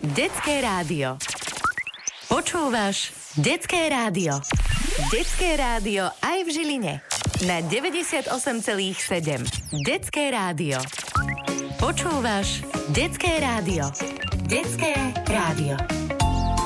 Detské rádio. Počúvaš Detské rádio. Detské rádio aj v Žiline. Na 98,7. Detské rádio. Počúvaš Detské rádio. Detské rádio.